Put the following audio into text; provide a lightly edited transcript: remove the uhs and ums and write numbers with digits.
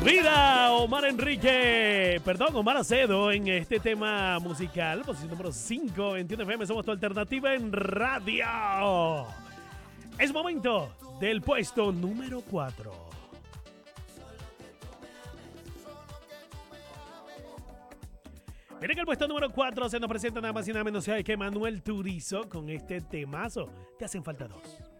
Mira, Omar Acedo en este tema musical, posición número 5, 21 FM, somos tu alternativa en radio. Es momento del puesto número 4. Miren que el puesto número 4 se nos presenta nada más y nada menos que Manuel Turizo con este temazo. Te hacen falta dos.